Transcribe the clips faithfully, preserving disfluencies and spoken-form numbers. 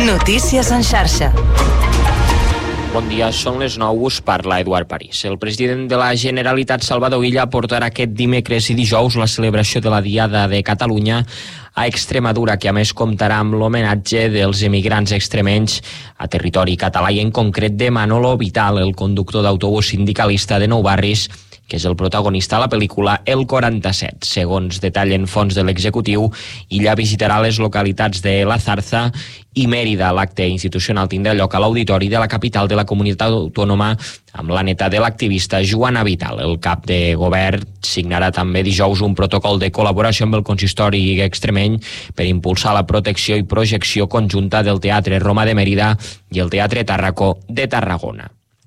Notícies en xarxa. Bon dia, són les nou, us parla Eduard París. El president de la Generalitat, Salvador Illa, portarà aquest dimecres i dijous la celebració de la Diada de Catalunya a Extremadura, que a més comptarà amb l'homenatge dels emigrants extremenys a territori català i en concret de Manolo Vital, el conductor d'autobús sindicalista de Nou Barris, que és el protagonista a la pel·lícula El quaranta-set. Segons detallen fonts de l'executiu, Illa visitarà les localitats de La Zarza i Mèrida. L'acte institucional tindrà lloc a l'auditori de la capital de la comunitat autònoma amb la neta de l'activista Joana Vital. El cap de govern signarà també dijous un protocol de col·laboració amb el consistori extremeny per impulsar la protecció i projecció conjunta del Teatre Roma de Mèrida i el Teatre Tàrraco de Tarragona.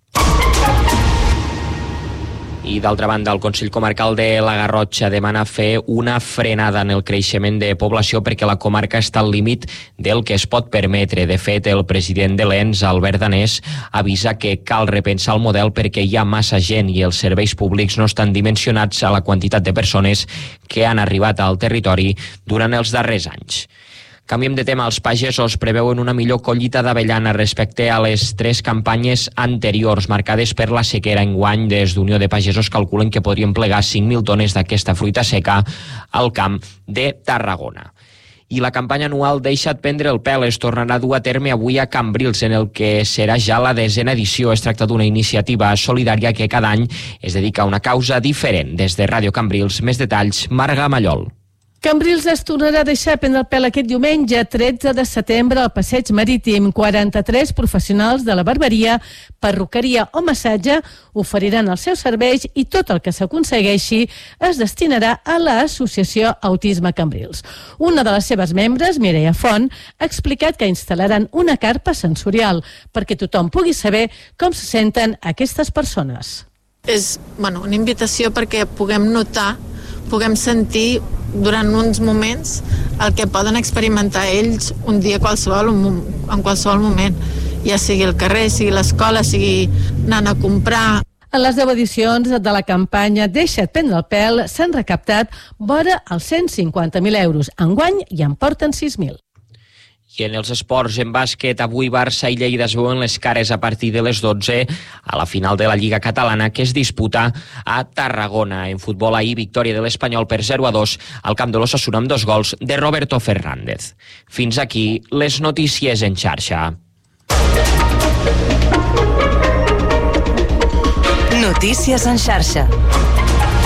I d'altra banda, el Consell Comarcal de la Garrotxa demana fer una frenada en el creixement de població perquè la comarca està al límit del que es pot permetre. De fet, el president de l'E N S, Albert Danés, avisa que cal repensar el model perquè hi ha massa gent i els serveis públics no estan dimensionats a la quantitat de persones que han arribat al territori durant els darrers anys. Canviem de tema. Els pagesos preveuen una millor collita d'avellana respecte a les tres campanyes anteriors marcades per la sequera. Enguany, des d'Unió de Pagesos calculen que podrien plegar cinc mil tones d'aquesta fruita seca al camp de Tarragona. I la campanya anual Deixa't prendre el pèl es tornarà a dur a terme avui a Cambrils, en el que serà ja la desena edició. Es tracta d'una iniciativa solidària que cada any es dedica a una causa diferent. Des de Ràdio Cambrils, més detalls, Marga Mallol. Cambrils es tornarà a deixar prendre el pèl aquest diumenge, tretze de setembre, al Passeig Marítim. quaranta-tres professionals de la barberia, perruqueria o massatge oferiran els seus serveis i tot el que s'aconsegueixi es destinarà a l'associació Autisme Cambrils. Una de les seves membres, Mireia Font, ha explicat que instal·laran una carpa sensorial perquè tothom pugui saber com se senten aquestes persones. És bueno, una invitació perquè puguem notar, puguem sentir durant uns moments el que poden experimentar ells un dia qualsevol, en qualsevol moment, ja sigui el carrer, sigui l'escola, sigui anant a comprar. En les deu edicions de la campanya Deixa't prendre el pèl s'han recaptat vora els cent cinquanta mil euros. Enguany ja en porten sis mil. I en els esports, en bàsquet, avui Barça i Lleida es veuen les cares a partir de les dotze a la final de la Lliga Catalana que es disputa a Tarragona. En futbol, ahir, victòria de l'Espanyol per zero a dos al camp de l'Osasuna amb dos gols de Roberto Fernández. Fins aquí les notícies en xarxa. Notícies en xarxa.